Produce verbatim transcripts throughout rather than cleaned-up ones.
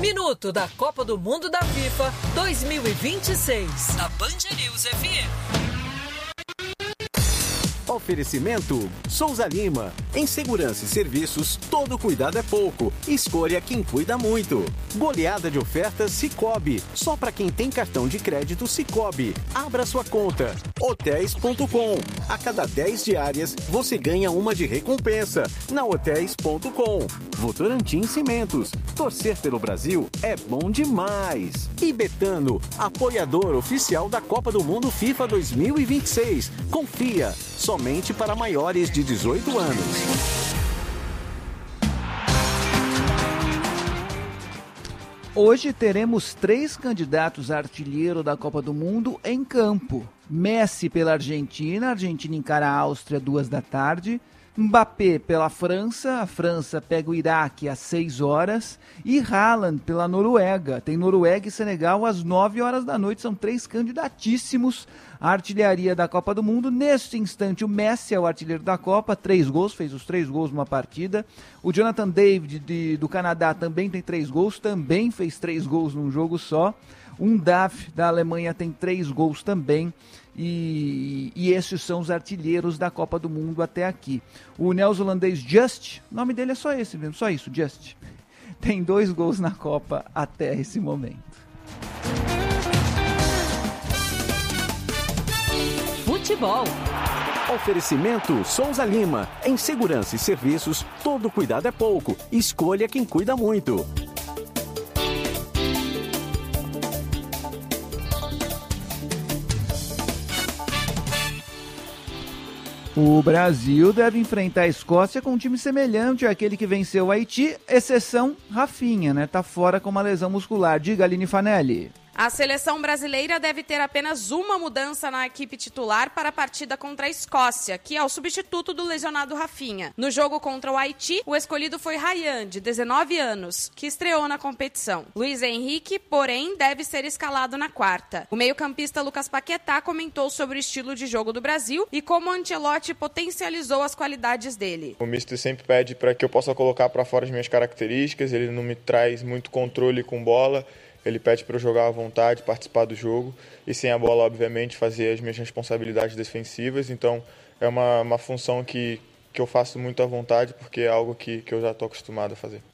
Minuto da Copa do Mundo da FIFA dois mil e vinte e seis, na Band News F M. Oferecimento Souza Lima. Em segurança e serviços, todo cuidado é pouco. Escolha quem cuida muito. Goleada de ofertas Sicoob. Só para quem tem cartão de crédito Sicoob. Abra sua conta. Hotéis ponto com. A cada dez diárias, você ganha uma de recompensa. Na Hotéis ponto com. Votorantim Cimentos. Torcer pelo Brasil é bom demais. E Betano, apoiador oficial da Copa do Mundo FIFA dois mil e vinte e seis. Confia. Somente para maiores de dezoito anos. Hoje teremos três candidatos a artilheiro da Copa do Mundo em campo. Messi pela Argentina, a Argentina encara a Áustria duas da tarde. Mbappé pela França, a França pega o Iraque às seis horas. E Haaland pela Noruega. Tem Noruega e Senegal às nove horas da noite. São três candidatíssimos à artilharia da Copa do Mundo. Neste instante, o Messi é o artilheiro da Copa, três gols, fez os três gols numa partida. O Jonathan David de, do Canadá também tem três gols, também fez três gols num jogo só. Um Daf da Alemanha tem três gols também. E, e esses são os artilheiros da Copa do Mundo até aqui. O neozelandês Just, o nome dele é só esse mesmo, só isso, Just. Tem dois gols na Copa até esse momento. Futebol. Oferecimento Souza Lima. Em segurança e serviços, todo cuidado é pouco. Escolha quem cuida muito. O Brasil deve enfrentar a Escócia com um time semelhante àquele que venceu o Haiti, exceção Rafinha, né? Tá fora com uma lesão muscular. Diga, Aline Fanelli. A seleção brasileira deve ter apenas uma mudança na equipe titular para a partida contra a Escócia, que é o substituto do lesionado Rafinha. No jogo contra o Haiti, o escolhido foi Ryan, de dezenove anos, que estreou na competição. Luiz Henrique, porém, deve ser escalado na quarta. O meio-campista Lucas Paquetá comentou sobre o estilo de jogo do Brasil e como o Ancelotti potencializou as qualidades dele. O mister sempre pede para que eu possa colocar para fora as minhas características, ele não me traz muito controle com bola. Ele pede para eu jogar à vontade, participar do jogo e sem a bola, obviamente, fazer as minhas responsabilidades defensivas. Então, é uma, uma função que, que eu faço muito à vontade porque é algo que, que eu já estou acostumado a fazer.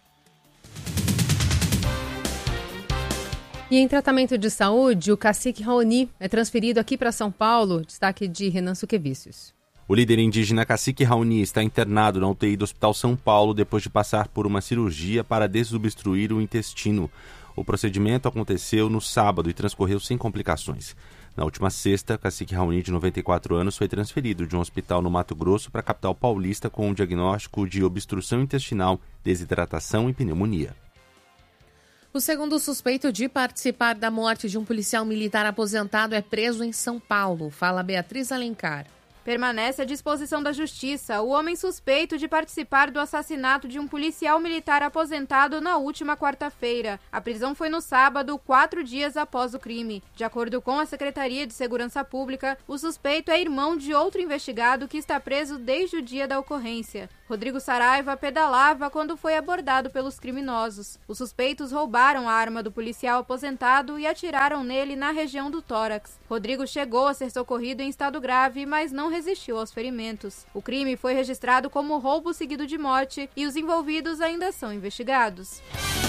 E em tratamento de saúde, o cacique Raoni é transferido aqui para São Paulo. Destaque de Renan Suquevicius. O líder indígena Cacique Raoni está internado na U T I do Hospital São Paulo depois de passar por uma cirurgia para desobstruir o intestino. O procedimento aconteceu no sábado e transcorreu sem complicações. Na última sexta, Cacique Raoni, de noventa e quatro anos, foi transferido de um hospital no Mato Grosso para a capital paulista com um diagnóstico de obstrução intestinal, desidratação e pneumonia. O segundo suspeito de participar da morte de um policial militar aposentado é preso em São Paulo. Fala Beatriz Alencar. Permanece à disposição da Justiça o homem suspeito de participar do assassinato de um policial militar aposentado na última quarta-feira. A prisão foi no sábado, quatro dias após o crime. De acordo com a Secretaria de Segurança Pública, o suspeito é irmão de outro investigado que está preso desde o dia da ocorrência. Rodrigo Saraiva pedalava quando foi abordado pelos criminosos. Os suspeitos roubaram a arma do policial aposentado e atiraram nele na região do tórax. Rodrigo chegou a ser socorrido em estado grave, mas não resistiu aos ferimentos. O crime foi registrado como roubo seguido de morte e os envolvidos ainda são investigados.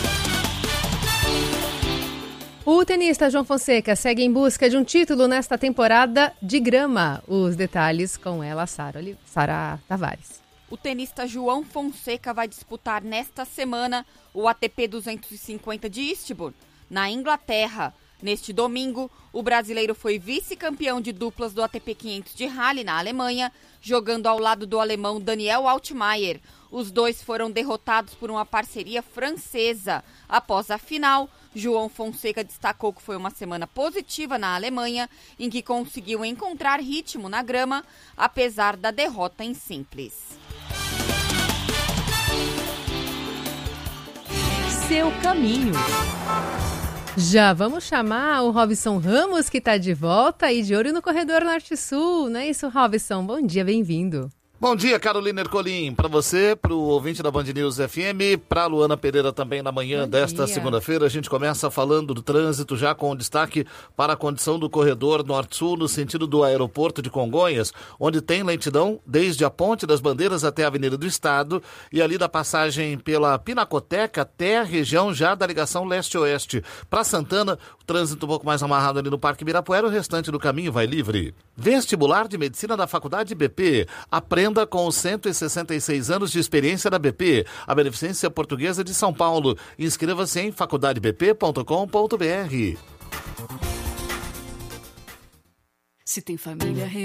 O tenista João Fonseca segue em busca de um título nesta temporada de grama. Os detalhes com ela, Sara, Sara Tavares. O tenista João Fonseca vai disputar nesta semana o A T P duzentos e cinquenta de Eastbourne, na Inglaterra. Neste domingo, o brasileiro foi vice-campeão de duplas do A T P quinhentos de Halle, na Alemanha, jogando ao lado do alemão Daniel Altmaier. Os dois foram derrotados por uma parceria francesa. Após a final, João Fonseca destacou que foi uma semana positiva na Alemanha, em que conseguiu encontrar ritmo na grama, apesar da derrota em simples. Seu caminho. Já vamos chamar o Robson Ramos, que está de volta e de olho no Corredor Norte-Sul. Não é isso, Robson? Bom dia, bem-vindo. Bom dia, Carolina Ercolim, para você, para o ouvinte da Band News F M, para Luana Pereira também na manhã Bom desta dia. segunda-feira. A gente começa falando do trânsito, já com destaque para a condição do corredor Norte-Sul no sentido do aeroporto de Congonhas, onde tem lentidão desde a Ponte das Bandeiras até a Avenida do Estado e ali da passagem pela Pinacoteca até a região já da ligação leste-oeste. Para Santana, o trânsito um pouco mais amarrado ali no Parque Ibirapuera, o restante do caminho vai livre. Vestibular de Medicina da Faculdade B P. Aprenda com os cento e sessenta e seis anos de experiência da B P, a Beneficência Portuguesa de São Paulo. Inscreva-se em faculdade b p ponto com ponto b r. Se tem família